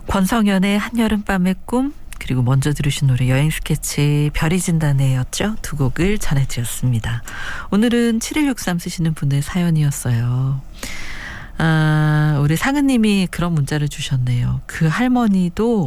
권성연의 한여름밤의 꿈, 그리고 먼저 들으신 노래 여행 스케치 별이 진다네였죠. 두 곡을 전해드렸습니다. 오늘은 7163 쓰시는 분의 사연이었어요. 우리 상은님이 그런 문자를 주셨네요. 그 할머니도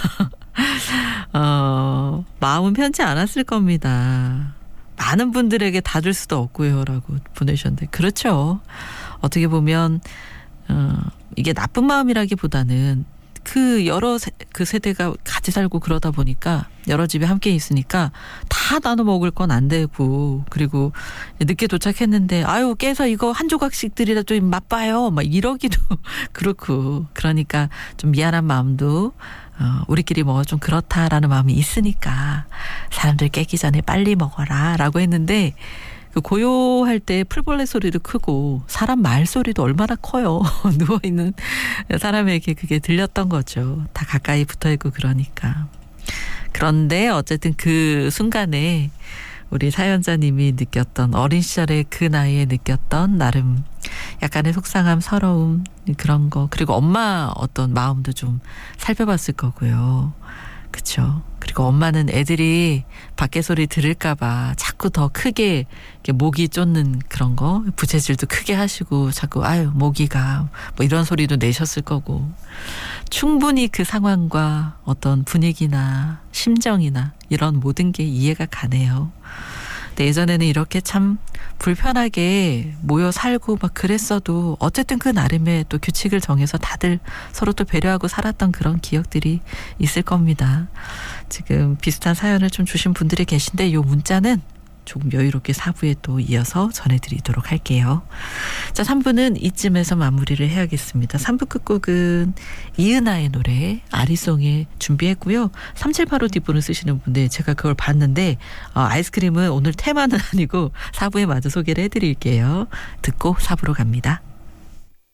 마음은 편치 않았을 겁니다. 많은 분들에게 다 줄 수도 없고요 라고 보내셨는데, 그렇죠. 어떻게 보면 이게 나쁜 마음이라기보다는 그 여러 그 세대가 같이 살고 그러다 보니까 여러 집에 함께 있으니까 다 나눠 먹을 건 안 되고, 그리고 늦게 도착했는데 아유 깨서 이거 한 조각씩들이라도 맛봐요 막 이러기도 그렇고, 그러니까 좀 미안한 마음도 우리끼리 뭐 좀 그렇다라는 마음이 있으니까 사람들 깨기 전에 빨리 먹어라 라고 했는데, 그 고요할 때 풀벌레 소리도 크고 사람 말 소리도 얼마나 커요. 누워있는 사람에게 그게 들렸던 거죠. 다 가까이 붙어있고 그러니까. 그런데 어쨌든 그 순간에 우리 사연자님이 느꼈던, 어린 시절에 그 나이에 느꼈던 나름 약간의 속상함, 서러움, 그런 거, 그리고 엄마 어떤 마음도 좀 살펴봤을 거고요. 그쵸. 그리고 엄마는 애들이 밖에 소리 들을까봐 자꾸 더 크게 이렇게 모기 쫓는 그런 거, 부채질도 크게 하시고 자꾸 아유 모기가 뭐 이런 소리도 내셨을 거고, 충분히 그 상황과 어떤 분위기나 심정이나 이런 모든 게 이해가 가네요. 근데 예전에는 이렇게 참 불편하게 모여 살고 막 그랬어도 어쨌든 그 나름의 또 규칙을 정해서 다들 서로 또 배려하고 살았던 그런 기억들이 있을 겁니다. 지금 비슷한 사연을 좀 주신 분들이 계신데 이 문자는 조금 여유롭게 4부에 또 이어서 전해드리도록 할게요. 자, 3부는 이쯤에서 마무리를 해야겠습니다. 3부 끝곡은 이은하의 노래 아리송에 준비했고요. 3785 뒷부분 쓰시는 분들 제가 그걸 봤는데 아이스크림은 오늘 테마는 아니고 4부에 마저 소개를 해드릴게요. 듣고 4부로 갑니다.